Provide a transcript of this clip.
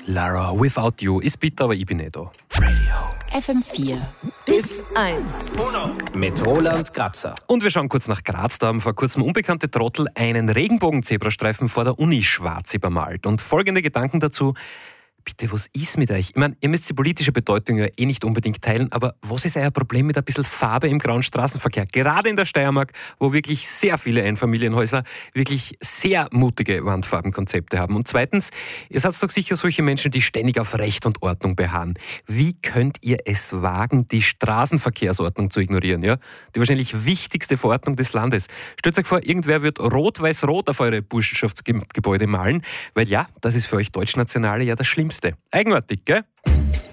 Lara, Without You ist bitter, aber ich bin nicht da. FM4 bis 1 Mit Roland Grazer. Und wir schauen kurz nach Graz. Da haben vor kurzem unbekannte Trottel einen Regenbogen-Zebrastreifen vor der Uni schwarz übermalt. Und folgende Gedanken dazu. Bitte, was ist mit euch? Ich meine, ihr müsst die politische Bedeutung ja eh nicht unbedingt teilen, aber was ist euer Problem mit ein bisschen Farbe im grauen Straßenverkehr? Gerade in der Steiermark, wo wirklich sehr viele Einfamilienhäuser wirklich sehr mutige Wandfarbenkonzepte haben. Und zweitens, ihr seid doch sicher solche Menschen, die ständig auf Recht und Ordnung beharren. Wie könnt ihr es wagen, die Straßenverkehrsordnung zu ignorieren? Ja? Die wahrscheinlich wichtigste Verordnung des Landes. Stellt euch vor, irgendwer wird rot-weiß-rot auf eure Burschenschaftsgebäude malen, weil ja, das ist für euch Deutschnationale ja das Schlimmste. Eigenartig, gell?